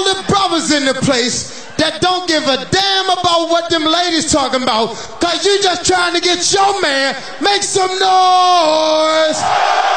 the brothers in the place that don't give a damn about what them ladies talking about, cause you just trying to get your man, make some noise.